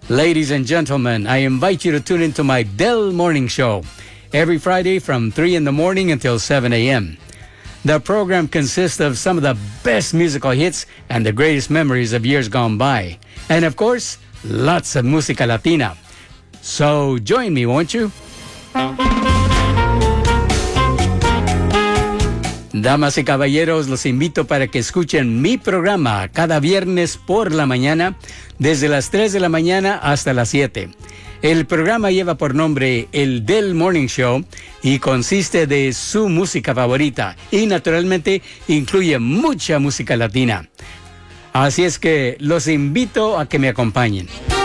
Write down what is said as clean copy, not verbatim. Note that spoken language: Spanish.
Ladies and gentlemen, I invite you to tune into my Del Morning Show every Friday from 3 in the morning until 7 a.m. The program consists of some of the best musical hits and the greatest memories of years gone by. And of course, lots of música latina. So join me, won't you? Damas y caballeros, los invito para que escuchen mi programa cada viernes por la mañana, desde las 3 de la mañana hasta las 7. El programa lleva por nombre el Del Morning Show y consiste de su música favorita y naturalmente incluye mucha música latina. Así es que los invito a que me acompañen.